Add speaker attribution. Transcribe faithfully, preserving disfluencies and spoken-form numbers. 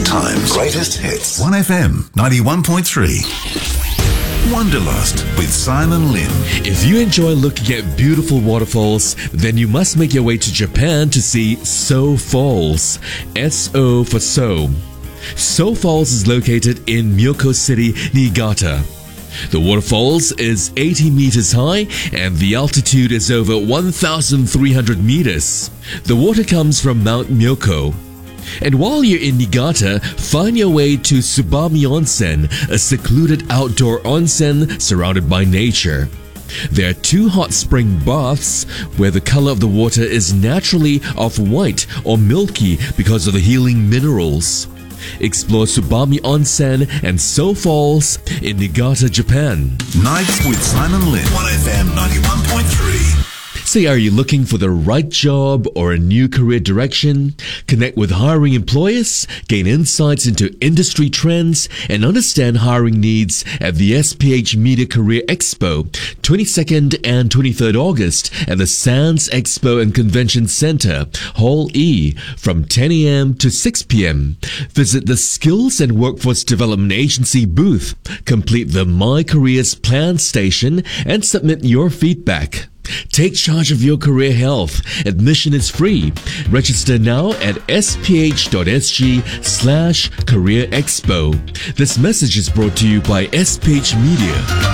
Speaker 1: times. Greatest hits. one F M ninety-one point three. Wanderlust with Simon Lim.
Speaker 2: If you enjoy looking at beautiful waterfalls, then you must make your way to Japan to see So Falls. S O for So. So Falls is located in Myoko City, Niigata. The waterfalls is eighty meters high and the altitude is over one thousand three hundred meters. The water comes from Mount Myoko. And while you're in Niigata, find your way to Tsubami Onsen, a secluded outdoor onsen surrounded by nature. There are two hot spring baths where the color of the water is naturally off-white or milky because of the healing minerals. Explore Tsubami Onsen and So Falls in Niigata, Japan.
Speaker 1: Nights with Simon Lim. one F M ninety-one point three.
Speaker 2: Say, are you looking for the right job or a new career direction? Connect with hiring employers, gain insights into industry trends, and understand hiring needs at the S P H Media Career Expo, twenty-second and twenty-third August at the Sands Expo and Convention Center, Hall E, from ten a m to six p m Visit the Skills and Workforce Development Agency booth, complete the My Careers Plan station, and submit your feedback. Take charge of your career health. Admission is free. Register now at sph.sg slash career expo. This message is brought to you by S P H Media.